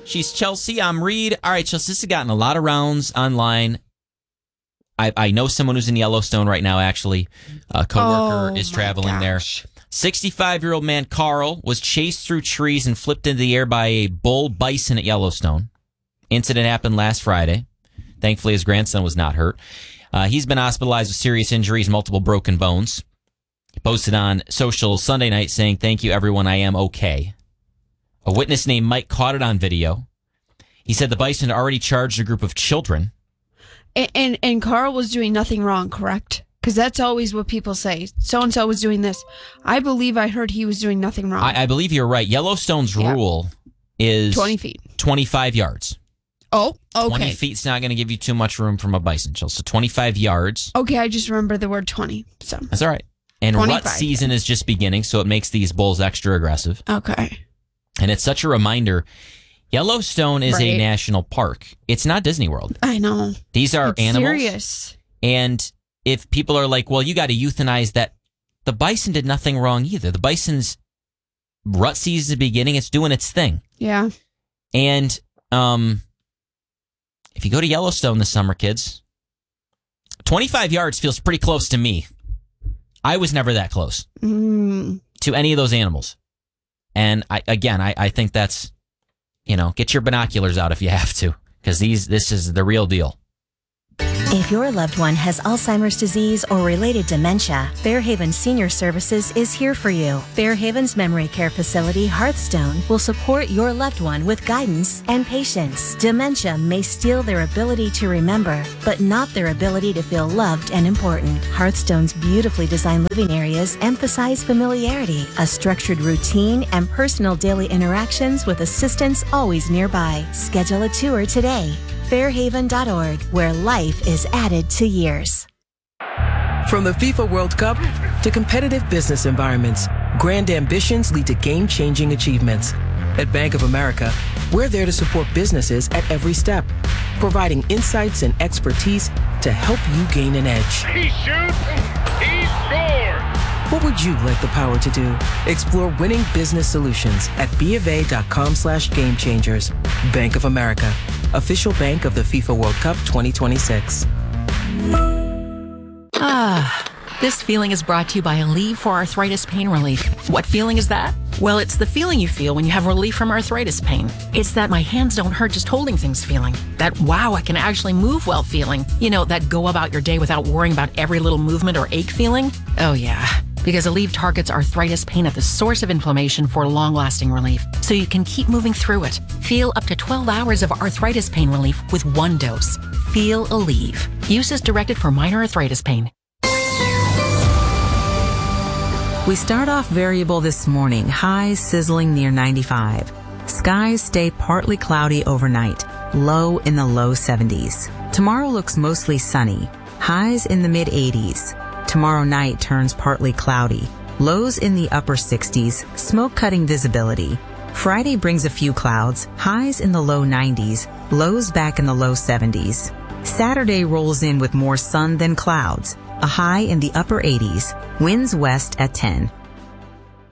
She's Chelsea. I'm Reed. All right, Chelsea, this has gotten a lot of rounds online. I know someone who's in Yellowstone right now, actually. A coworker is traveling there. 65-year-old man Carl was chased through trees and flipped into the air by a bull bison at Yellowstone. Incident happened last Friday. Thankfully, his grandson was not hurt. He's been hospitalized with serious injuries, multiple broken bones. He posted on social Sunday night saying, "Thank you, everyone. I am okay." A witness named Mike caught it on video. He said the bison had already charged a group of children. And Carl was doing nothing wrong, correct? Because that's always what people say. So-and-so was doing this. I believe I heard he was doing nothing wrong. I believe you're right. Yellowstone's rule is 20 feet. 25 yards. Oh, okay. 20 feet's not going to give you too much room from a bison, Jill. So 25 yards. Okay, I just remember the word 20. So that's all right. And 25, rut season is just beginning, so it makes these bulls extra aggressive. Okay. And it's such a reminder. Yellowstone is a Right. national park. It's not Disney World. I know. These are It's animals. serious. And if people are like, well, you got to euthanize that, the bison did nothing wrong either. The bison's rut season is beginning. It's doing its thing. Yeah. And if you go to Yellowstone this summer, kids, 25 yards feels pretty close to me. I was never that close to any of those animals. And I think that's, get your binoculars out if you have to, because this is the real deal. If your loved one has Alzheimer's disease or related dementia, Fairhaven Senior Services is here for you. Fairhaven's memory care facility, Hearthstone, will support your loved one with guidance and patience. Dementia may steal their ability to remember, but not their ability to feel loved and important. Hearthstone's beautifully designed living areas emphasize familiarity, a structured routine, and personal daily interactions with assistance always nearby. Schedule a tour today. Fairhaven.org, where life is added to years. From the FIFA World Cup to competitive business environments, grand ambitions lead to game-changing achievements. At Bank of America, we're there to support businesses at every step, providing insights and expertise to help you gain an edge. He shoots, he scores! What would you like the power to do? Explore winning business solutions at BofA.com/gamechangers. Bank of America, official bank of the FIFA World Cup 2026. This feeling is brought to you by Aleve for Arthritis Pain Relief. What feeling is that? Well, it's the feeling you feel when you have relief from arthritis pain. It's that my hands don't hurt just holding things feeling. That wow, I can actually move well feeling. That go about your day without worrying about every little movement or ache feeling. Oh yeah. Because Aleve targets arthritis pain at the source of inflammation for long-lasting relief, so you can keep moving through it. Feel up to 12 hours of arthritis pain relief with one dose. Feel Aleve. Use is directed for minor arthritis pain. We start off variable this morning, highs sizzling near 95. Skies stay partly cloudy overnight, low in the low 70s. Tomorrow looks mostly sunny, highs in the mid-80s. Tomorrow night turns partly cloudy, lows in the upper 60s, smoke-cutting visibility. Friday brings a few clouds, highs in the low 90s, lows back in the low 70s. Saturday rolls in with more sun than clouds, a high in the upper 80s, winds west at 10.